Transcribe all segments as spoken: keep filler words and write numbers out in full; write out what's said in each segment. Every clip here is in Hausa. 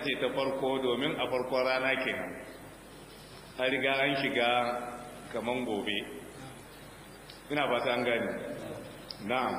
ce ta farko domin a farkon rana kenan a riga an shiga kaman gobe ina ba ta an gani na'am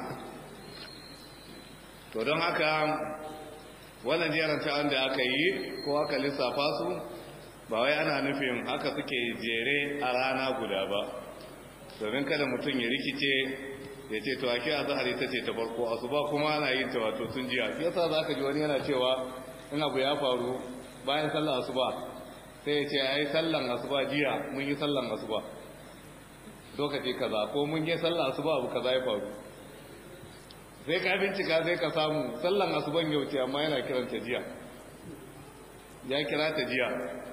to don haka wannan jeranta wanda aka yi ko aka lissafa su ba wai ana nufin haka suke jere a rana guda ba domin kada mutum ya rikice ya ce to ake azhari ta ce ta farko asuba kuma ana yin ta wato tun jiya yasa za ka ji wani yana cewa in abu ya faru bayan sallar asuba sai ya ce ai sallan asuba jiya mun yi sallan asuba lokaci kaza ko mun yi sallan asuba abu kaza ya faru sai ka bincika sai ka samu sallan asuban yau ce amma yana kiranta jiya ya kira ta jiya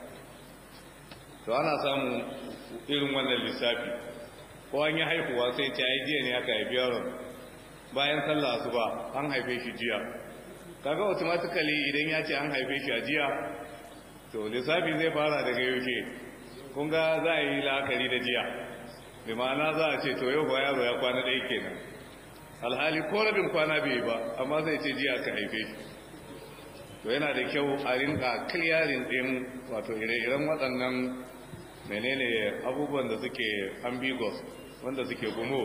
to ana samu irin wannan lissafi ko an yi haihuwa sai ce ai jiya ne aka haifi yaron bayan sallah asuba an haife shi jiya kaga automatically idan ya ce an haife shi a jiya to lissafi zai fara daga yaushe kun ga za a yi la'akari da jiya bi ma'ana za a ce to yau ba yaro ya kwana ɗaya kenan alhali ko rabin kwana bai ba amma zai ce jiya aka haife shi to yana da kyau a rinka clearing din wato ire-iren waɗannan menene abubuwan da suke ambiguous wanda suke gumo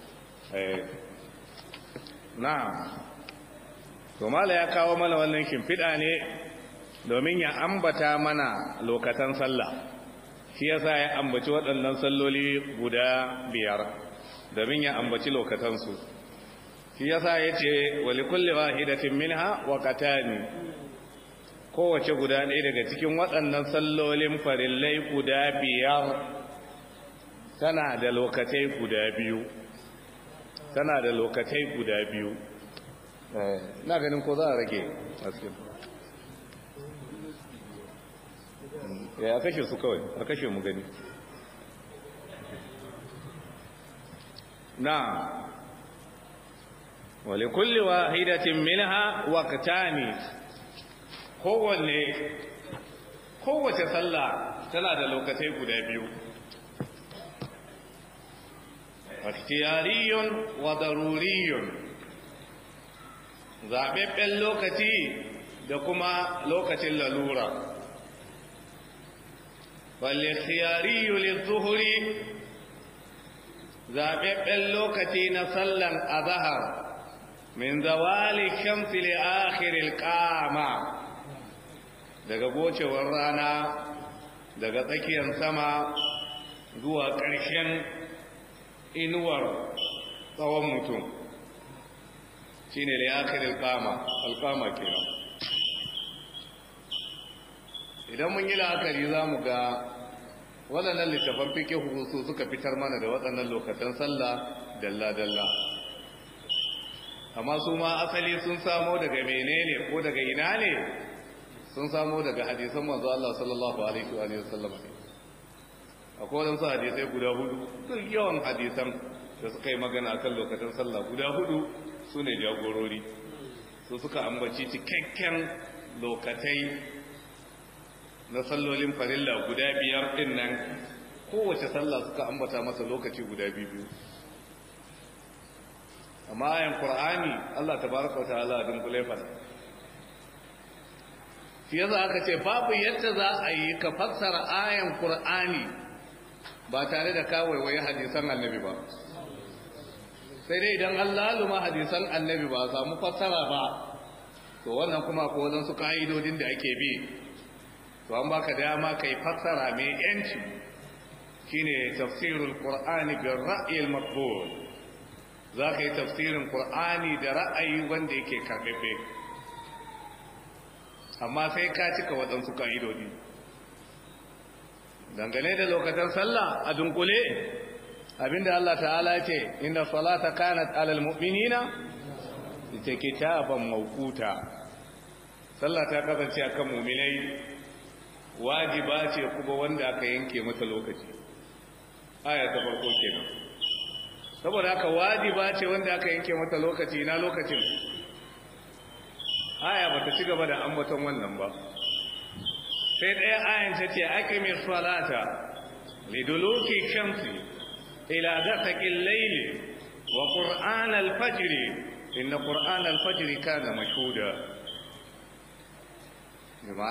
na to mala ya kawo mana wannan shimfiɗa ne domin ya ambata mana lokacin sallah shi yasa ya ambaci waɗannan salloli guda biyar domin ya ambaci lokatansu shi yasa yace wali kulli wahidatin minha waqtani kowace guda ɗaya daga cikin waɗannan sallolin farillai guda biyar tana da lokatai guda biyu tana da lokatai guda biyu na ganin ko za a rage askin ya kashe su kawai a kashe mu gani na wale kulli wahidatin minha waqtani kowanne kowace sallah tana da lokatai guda biyu ikhtiyariyun wa daruriyun zaɓaɓɓen lokaci da kuma lokacin lalura wal ikhtiyariyu lizuhri zaɓaɓɓen lokaci na sallan azhar min zawali shamsi li akhiril qama daga gocewar rana daga tsakiyar sama zuwa ƙarshen inuwar tsawon mutum shine li akhiril qama alqama kenan idan mun yi la'akari zamu ga waɗannan littafan fiqh su suka fitar mana da waɗannan lokacin sallah dalla dalla amma su ma asali sun samo daga menene ko daga ina ne sun samo daga hadisan manzo Allah sallallahu alaihi wa sallam akwai wadansu hadisai guda hudu duk yawan hadisan da suka yi magana akan lokacin sallah guda hudu su ne jagorori su suka ambaci cikakken lokatai na sallolin farilla guda biyar din nan kowace sallah suka ambata masa lokaci guda biyu amma ayan qur'ani Allah tabaraka wa ta'ala din kulefa shi yasa aka ce babu yadda za a yi ka fassara ayan qur'ani ba tare da ka waiwaye hadisan annabi ba sai dai idan Allah luma hadisan annabi ba samu fassara ba to wannan kuma ko wadan su kaidodin da ake bi to an baka dama kai fassara mai yanci shine tafsirul qur'ani bil ra'yi al maqbul za ka yi tafsirin Kur'ani da ra'ayi wanda yake karɓaɓɓe amma sai ka cika waɗansu ƙa'idodi dangane da lokacin sallah a dunkule abinda Allah ta'ala ce inda salata kanat alal mu'minina ita kitaban mawquta sallah ta kasance akan mu'minai wajiba ce kuma wanda aka yanke mata lokaci aya ta farko kenan saboda haka wajiba ce wanda aka yanke mata lokaci na lokacin aya bata ci gaba da ambaton wannan ba sai ɗaya ayan ta ce aqimi salata liduluki shamsi ila ghasaqil layli wa qur'an al-fajr inna qur'an al-fajr kana mashhuda